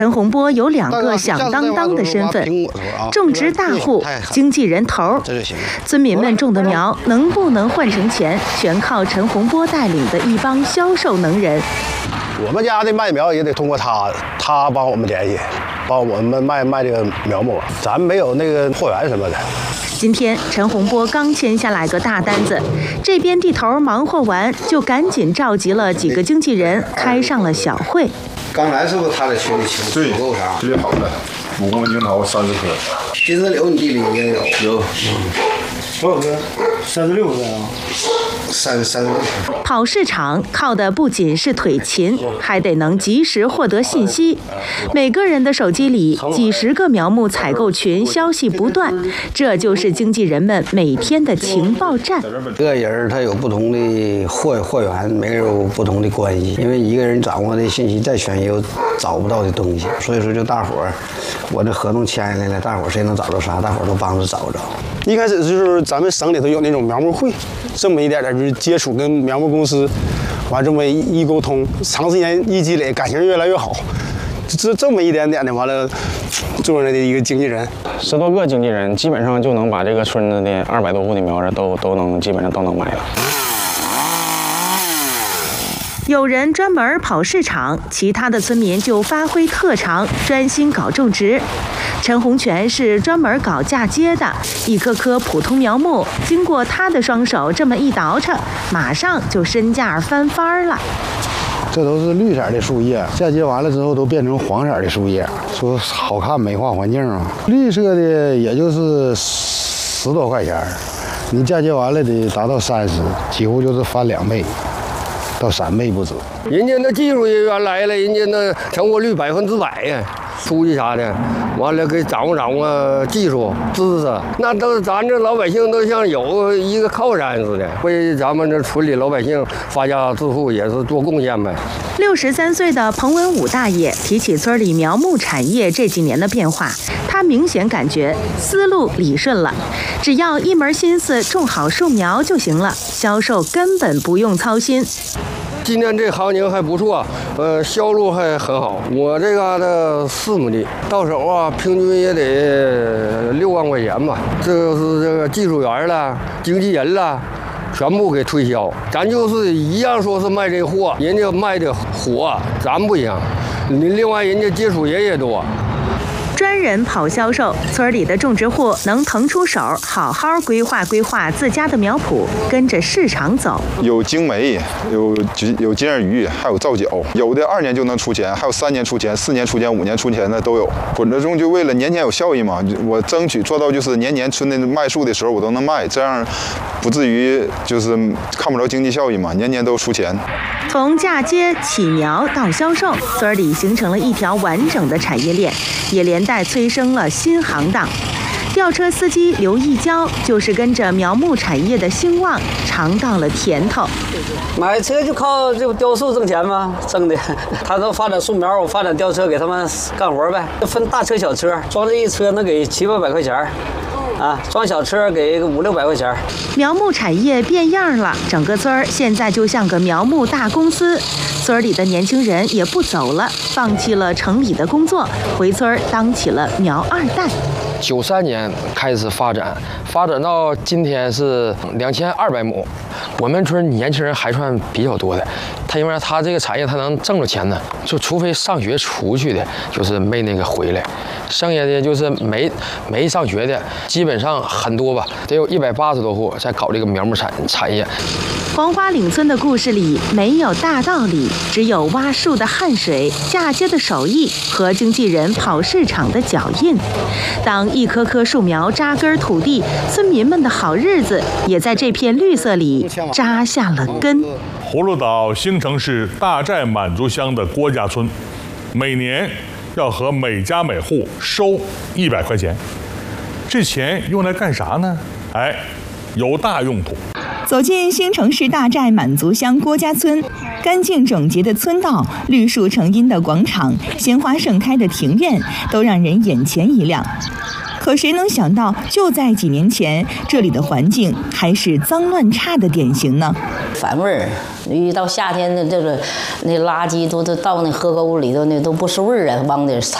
陈洪波有2个响当当的身份：种植大户、经纪人头。村民们种的苗能不能换成钱，全靠陈洪波带领的一帮销售能人。 我们家的卖苗也得通过他帮我们联系，帮我们卖这个苗木，咱没有那个货源什么的。 今天陈洪波刚签下来个大单子，这边地头忙活完，就赶紧召集了几个经纪人，开上了小会。 刚才是不是他在群里请足够啥？ 特别好的，5公斤桃30颗。 金丝柳你地里也有？ 有。多少个？36个啊。 36。 跑市场靠的不仅是腿勤，还得能及时获得信息。每个人的手机里几10个苗木采购群，消息不断，这就是经纪人们每天的情报站。 这个人他有不同的货源，每个人有不同的关系，因为一个人掌握的信息再全也有找不到的东西，所以说就大伙儿，我这合同签下来了，大伙儿谁能找着啥，大伙儿都帮着找着。 一开始就是咱们省里头有那种苗木会，这么一点点就是接触跟苗木公司，完这么一沟通，长时间一积累，感情越来越好。这么一点点的，完了做出来的一个经纪人 ，10多个经纪人，基本上就能把这个村子的200多户的苗人都能基本上都能买了。 有人专门跑市场，其他的村民就发挥特长，专心搞种植。陈洪全是专门搞嫁接的，一棵棵普通苗木，经过他的双手这么一倒饬，马上就身价翻番了。 这都是绿色的树叶，嫁接完了之后都变成黄色的树叶，说好看美化环境啊。绿色的也就是10多块钱，你嫁接完了得达到30，几乎就是翻2倍。到3倍不止， 人家那技术人员来了，人家那成活率100%呀，书记啥的，完了给掌握技术知识，那都咱这老百姓都像有一个靠山似的，为咱们这村里老百姓发家致富也是做贡献呗。 63岁的彭文武大爷提起村里苗木产业这几年的变化，他明显感觉思路理顺了，只要一门心思种好树苗就行了，销售根本不用操心。 今年这行情还不错，销路还很好。我这嘎达4亩地，到手啊，平均也得6万块钱吧。这就是这个技术员了、经纪人了，全部给推销。咱就是一样说是卖这货，人家卖的火，咱不一样。另外人家接触人也多。 专人跑销售，村里的种植户能腾出手，好好规划自家的苗圃，跟着市场走。 有精煤，有金耳鱼，还有皂角，有的2年就能出钱，还有3年出钱、4年出钱、5年出钱的都有。混着种就为了年年有效益嘛，我争取做到就是年村的卖树的时候我都能卖，这样不至于就是看不着经济效益嘛，年年都出钱。 从嫁接起苗到销售，村里形成了一条完整的产业链，也连带催生了新行当。吊车司机刘一娇就是跟着苗木产业的兴旺尝到了甜头。 买车就靠这雕树挣钱吗？挣的，他都发展树苗，我发展吊车给他们干活呗。分大车小车，装这一车能给700-8百块钱。啊，装小车给个500-600块钱。 苗木产业变样了，整个村儿现在就像个苗木大公司。村里的年轻人也不走了，放弃了城里的工作，回村当起了苗2代。 93年开始发展到今天是2200亩。我们村年轻人还算比较多的，因为他这个产业他能挣着钱呢，就除非上学出去的，就是没那个回来，剩下的就是没上学的，基本上很多吧，得有180多户在搞这个苗木产业。 黄花岭村的故事里没有大道理，只有挖树的汗水、嫁接的手艺和经纪人跑市场的脚印。当一棵棵树苗扎根土地，村民们的好日子也在这片绿色里扎下了根。 葫芦岛兴城市大寨满族乡的郭家村，每年要和每家每户收100块钱，这钱用来干啥呢？有大用途。 走进兴城市大寨满族乡郭家村，干净整洁的村道、绿树成荫的广场、鲜花盛开的庭院，都让人眼前一亮。 可谁能想到，就在几年前，这里的环境还是脏乱差的典型呢？ 反味儿，一到夏天的这个那垃圾都到那河沟里头，那都不是味儿啊，往那